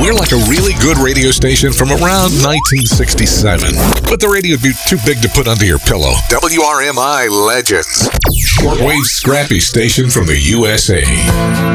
We're like a really good radio station from around 1967. But the radio would be too big to put under your pillow. WRMI Legends. Shortwave scrappy station from the USA.